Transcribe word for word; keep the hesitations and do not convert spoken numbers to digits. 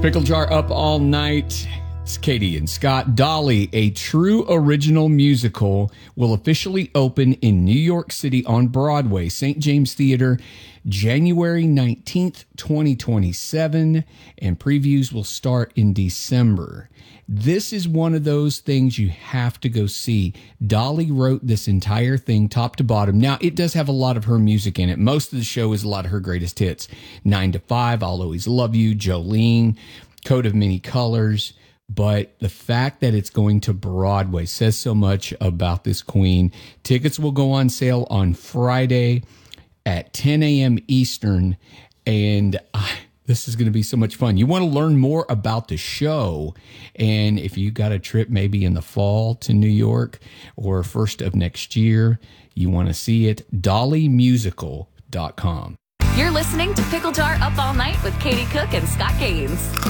Pickle Jar up all night. It's Katie and Scott. Dolly, a true original musical, will officially open in New York City on Broadway, Saint James Theater, January nineteenth, twenty twenty-seven, and previews will start in December. This is one of those things you have to go see. Dolly wrote this entire thing top to bottom. Now, it does have a lot of her music in it. Most of the show is a lot of her greatest hits. Nine to Five, I'll Always Love You, Jolene, Coat of Many Colors. But the fact that it's going to Broadway says so much about this queen. Tickets will go on sale on Friday at ten a.m. Eastern. And uh, this is going to be so much fun. You want to learn more about the show. And if you got a trip maybe in the fall to New York or first of next year, you want to see it, dolly musical dot com. You're listening to Pickle Jar Up All Night with Katie Cook and Scott Gaines.